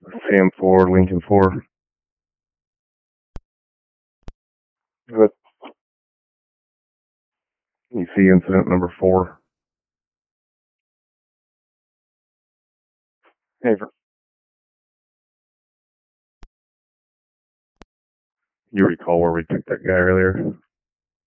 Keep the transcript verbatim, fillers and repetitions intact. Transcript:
Sam four, Lincoln four. But you see incident number four. Hey, you recall where we took that guy earlier?